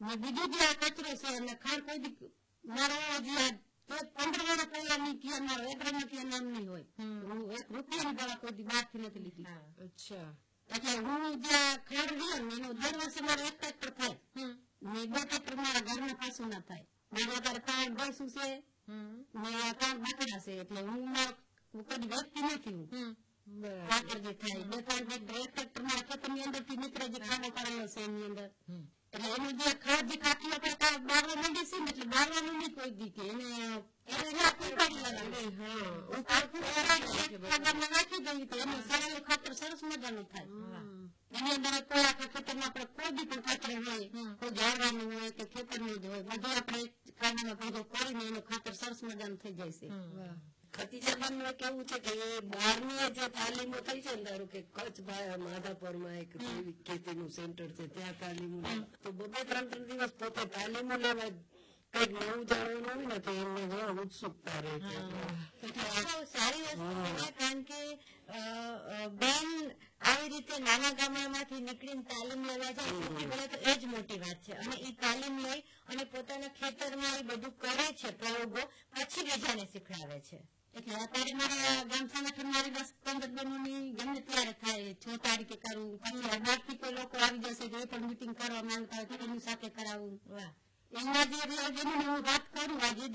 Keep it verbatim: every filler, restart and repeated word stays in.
ને બીજું જે આ કચરો છે અને ખાર કોઈ દી મારા જે પંદર વર્ષ પહેલાની કે મારો એક રમતી નામ નહીં હોય હું એક રૂપિયાની દવા કોઈ દી બહારથી નથી લીધી. અચ્છા એટલે હું જે ખાર રહ્યો ને એનો દર વર્ષે મારો એક ટ્રેક્ટર થાય ને બે ટ્રેક્ટર મારા ઘરમાં પાછું ના થાય. મારે અત્યારે પાંચ ભેંસું છે ને પાંચ બાકડા છે એટલે હું કદી વેચતી નથી. હું ખાતર જે થાય બે ત્રણ ટ્રેક્ટર એક ટ્રેક્ટર મારા ખેતરની અંદર થી નીકળે જે ખાડો કરેલો છે એની અંદર એટલે એનું જે ખાદ જે કાઢી આપણે બારવા માંડી છે ને એટલે બારવાનું નહીં કોઈ દી કે એને નાખી દઈએ તો એનું સારેલું ખાતર સરસ મજાનું થાય. એની અંદર કોઈ આખા ખેતરમાં આપણે કોઈ બી પણ ખાતર હોય કોઈ ઝાડવાનું હોય કે ખેતરનું જ હોય બધું આપણે ખાડામાં ભેગો કરીને એનું ખાતર સરસ મજાનું થઈ જાય છે. ખતીજાબાનમાં કેવું છે કે એ બહારની જે તાલીમો થઈ છે ને ધારો કે કચ્છ માધાપરમાં એક ખેતીનું સેન્ટર છે ત્યાં તાલીમો તો બબે ત્રણ ત્રણ દિવસ પોતે તાલીમો લેવા કઈક નવું જાણવાનું હોય ને તો એમને ઘણા ઉત્સુકતા રહે છે. સારી વસ્તુ છે કારણ કે બેન આવી રીતે નાના ગામડામાંથી નીકળીને તાલીમ લેવા જાય સૌથી પહેલા તો એ જ મોટી વાત છે અને એ તાલીમ લઈ અને પોતાના ખેતરમાં એ બધું કરે છે પ્રયોગો પછી બીજાને શીખડાવે છે. એટલે અત્યારે મારા ગામ સંગઠન મારી દસ પંદર બહેનોની ગમે ત્યારે થાય છ તારીખે કરવું પછી બહારથી કોઈ લોકો આવી જશે તો એ પણ મિટિંગ કરવા માંગતા હોય તો એની સાથે કરાવવું. એના જે હું વાત કરું આજે